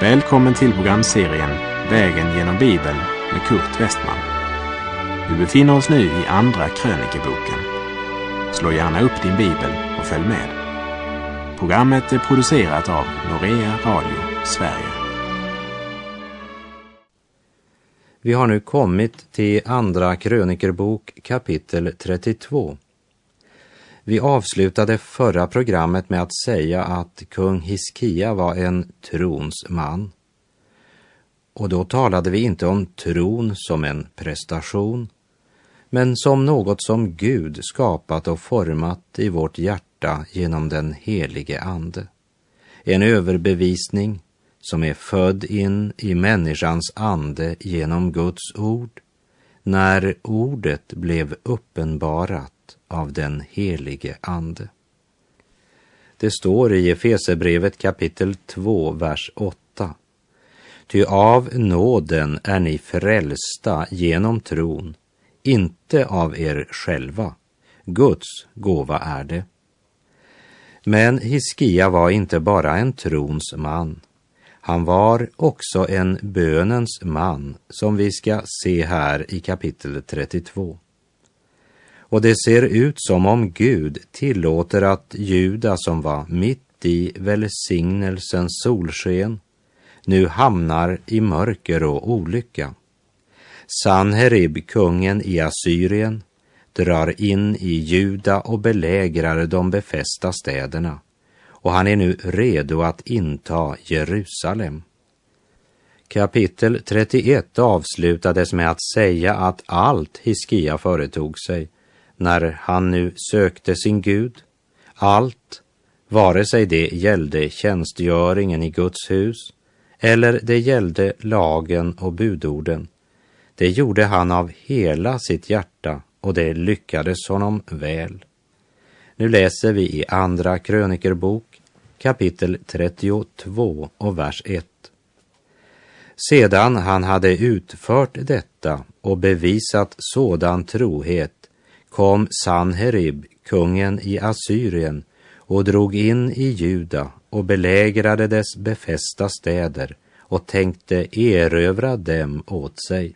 Välkommen till programserien Vägen genom Bibeln med Kurt Westman. Vi befinner oss nu i Andra krönikeboken. Slå gärna upp din bibel och följ med. Programmet är producerat av Norea Radio Sverige. Vi har nu kommit till Andra krönikerbok kapitel 32. Vi avslutade förra programmet med att säga att kung Hiskia var en trons man. Och då talade vi inte om tron som en prestation, men som något som Gud skapat och format i vårt hjärta genom den helige ande. En överbevisning som är född in i människans ande genom Guds ord, när ordet blev uppenbarat av den helige ande. Det står i Efesierbrevet kapitel 2, vers 8. Ty av nåden är ni frälsta genom tron, inte av er själva. Guds gåva är det. Men Hiskia var inte bara en trons man. Han var också en bönens man, som vi ska se här i kapitel 32. Och det ser ut som om Gud tillåter att Juda, som var mitt i välsignelsens solsken, nu hamnar i mörker och olycka. Sanherib, kungen i Assyrien, drar in i Juda och belägrar de befästa städerna, och han är nu redo att inta Jerusalem. Kapitel 31 avslutades med att säga att allt Hiskia företog sig när han nu sökte sin Gud, allt, vare sig det gällde tjänstgöringen i Guds hus eller det gällde lagen och budorden, det gjorde han av hela sitt hjärta, och det lyckades honom väl. Nu läser vi i Andra krönikerbok kapitel 32 och vers 1. Sedan han hade utfört detta och bevisat sådan trohet, kom Sanherib, kungen i Assyrien, och drog in i Juda och belägrade dess befästa städer och tänkte erövra dem åt sig.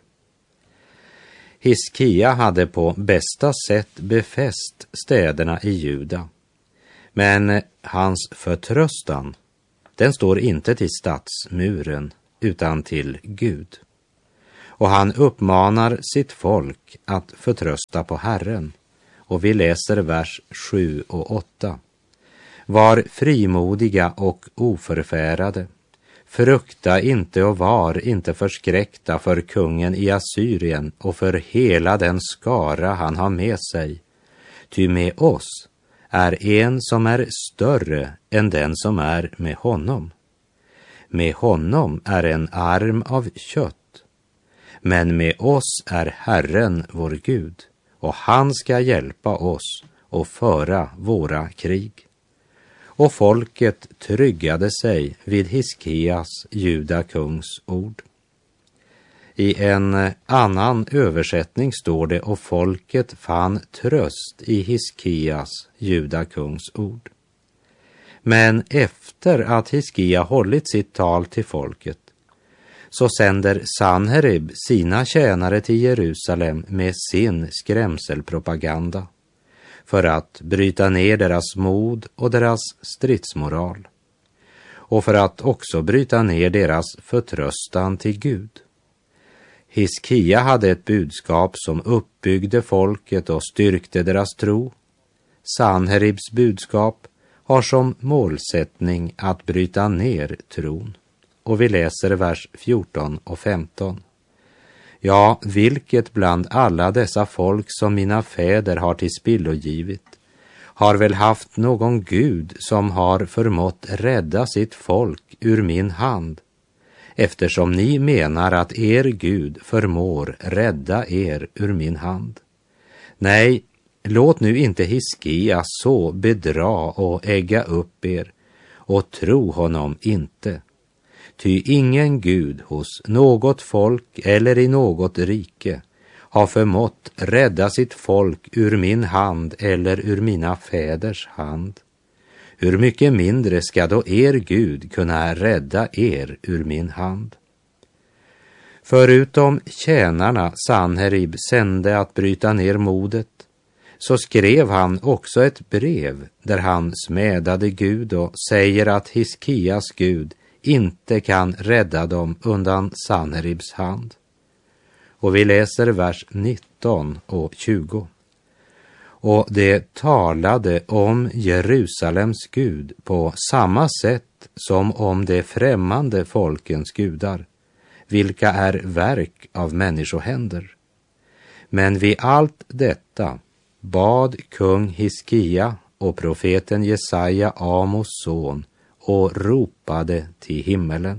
Hiskia hade på bästa sätt befäst städerna i Juda, men hans förtröstan, den står inte till stadsmuren utan till Gud. Och han uppmanar sitt folk att förtrösta på Herren. Och vi läser vers 7 och 8. Var frimodiga och oförfärade. Frukta inte och var inte förskräckta för kungen i Assyrien och för hela den skara han har med sig. Ty med oss är en som är större än den som är med honom. Med honom är en arm av kött. Men med oss är Herren vår Gud, och han ska hjälpa oss och föra våra krig. Och folket tryggade sig vid Hiskias, Juda kungs ord. I en annan översättning står det, och folket fann tröst i Hiskias, Juda kungs ord. Men efter att Hiskia hållit sitt tal till folket, så sänder Sanherib sina tjänare till Jerusalem med sin skrämselpropaganda för att bryta ner deras mod och deras stridsmoral, och för att också bryta ner deras förtröstan till Gud. Hiskia hade ett budskap som uppbyggde folket och styrkte deras tro. Sanheribs budskap har som målsättning att bryta ner tron. Och vi läser vers 14 och 15. Ja, vilket bland alla dessa folk som mina fäder har till spillo givit, har väl haft någon Gud som har förmått rädda sitt folk ur min hand, eftersom ni menar att er Gud förmår rädda er ur min hand. Nej, låt nu inte Hiskia så bedra och ägga upp er, och tro honom inte. Ty ingen Gud hos något folk eller i något rike har förmått rädda sitt folk ur min hand eller ur mina fäders hand. hur mycket mindre ska då er Gud kunna rädda er ur min hand? Förutom tjänarna Sanherib sände att bryta ner modet, så skrev han också ett brev där han smädade Gud och säger att Hiskias Gud inte kan rädda dem undan Sanheribs hand. Och vi läser vers 19 och 20. Och det talade om Jerusalems Gud på samma sätt som om de främmande folkens gudar, vilka är verk av människohänder. Men vid allt detta bad kung Hiskia och profeten Jesaja, Amos son, och ropade till himmelen.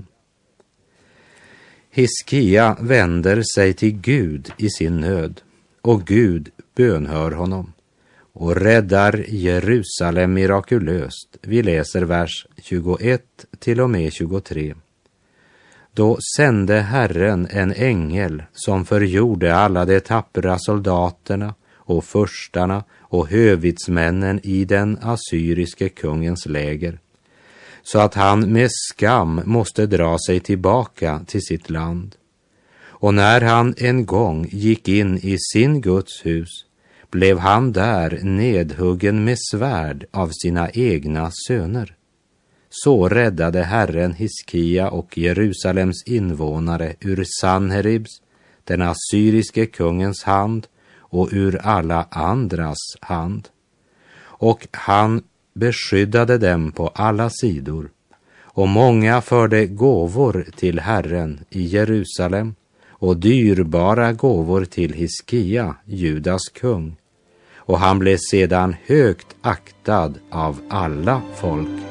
Hiskia vänder sig till Gud i sin nöd, och Gud bönhör honom och räddar Jerusalem mirakulöst. Vi läser vers 21 till och med 23. Då sände Herren en ängel som förgjorde alla de tappra soldaterna och förstarna och hövitsmännen i den assyriske kungens läger, så att han med skam måste dra sig tillbaka till sitt land. Och när han en gång gick in i sin Guds hus, blev han där nedhuggen med svärd av sina egna söner. Så räddade Herren Hiskia och Jerusalems invånare ur Sanheribs, den assyriske kungens hand, och ur alla andras hand. Och han beskyddade dem på alla sidor, och många förde gåvor till Herren i Jerusalem och dyrbara gåvor till Hiskia, Judas kung. Och han blev sedan högt aktad av alla folk.